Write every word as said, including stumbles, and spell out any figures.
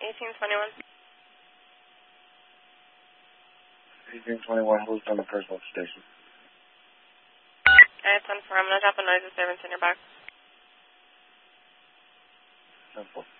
eighteen twenty-one. eighteen twenty-one, who's on the personal station? Alright, ten four. I'm going to drop a noise disturbance in your box. ten four.